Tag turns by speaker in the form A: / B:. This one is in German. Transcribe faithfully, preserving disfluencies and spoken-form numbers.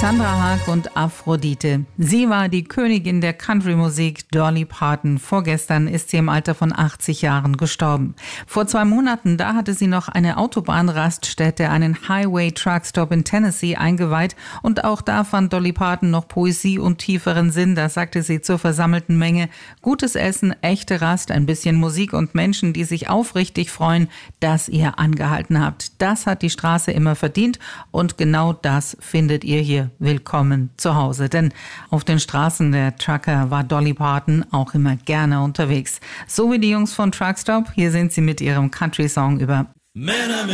A: Sandra Haag und Aphrodite. Sie war die Königin der Country-Musik, Dolly Parton. Vorgestern ist sie im Alter von achtzig Jahren gestorben. Vor zwei Monaten, da hatte sie noch eine Autobahnraststätte, einen Highway-Truckstop in Tennessee eingeweiht. Und auch da fand Dolly Parton noch Poesie und tieferen Sinn. Da sagte sie zur versammelten Menge: Gutes Essen, echte Rast, ein bisschen Musik und Menschen, die sich aufrichtig freuen, dass ihr angehalten habt. Das hat die Straße immer verdient und genau das findet ihr hier. Willkommen zu Hause, denn auf den Straßen der Trucker war Dolly Parton auch immer gerne unterwegs. So wie die Jungs von Truckstop, hier sind sie mit ihrem Country-Song über